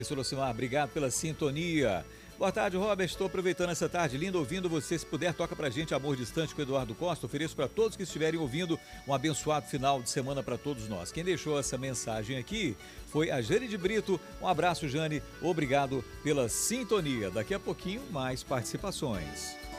Professor Lucimar, obrigado pela sintonia. Boa tarde, Robert. Estou aproveitando essa tarde linda, ouvindo você. Se puder, toca pra gente Amor Distante com Eduardo Costa. Ofereço para todos que estiverem ouvindo um abençoado final de semana para todos nós. Quem deixou essa mensagem aqui foi a Jane de Brito. Um abraço, Jane. Obrigado pela sintonia. Daqui a pouquinho, mais participações.